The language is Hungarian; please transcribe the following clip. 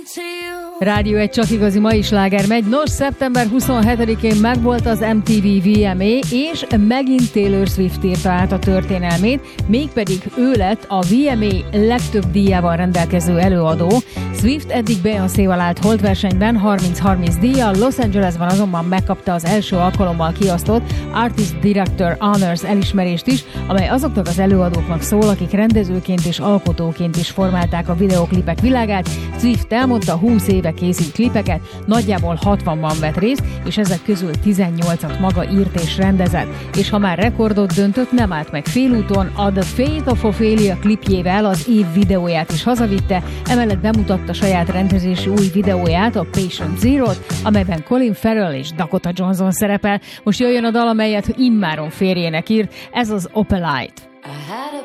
Rádió egy csak igazi mai sláger megy. Nos, szeptember 27-én megvolt az MTV VMA, és megint Taylor Swift írta át a történelmét, mégpedig ő lett a VMA legtöbb díjával rendelkező előadó. Swift eddig Beyoncéval állt holtversenyben 30-30 díjjal, Los Angelesben azonban megkapta az első alkalommal kiosztott Artist Director Honors elismerést is, amely azoknak az előadóknak szól, akik rendezőként és alkotóként is formálták a videóklipek világát. Swift elmondta, 20 éve készít klipeket, nagyjából 60-ban vett részt, és ezek közül 18-at maga írt és rendezett. És ha már rekordot döntött, nem állt meg félúton, a The Fate of Ophelia klipjével az év videóját is hazavitte, emellett bemutatta saját rendezési új videóját, a Patient Zero-t, amelyben Colin Farrell és Dakota Johnson szerepel. Most jöjjön a dal, amelyet immáron férjének írt, ez az Opelite. I had a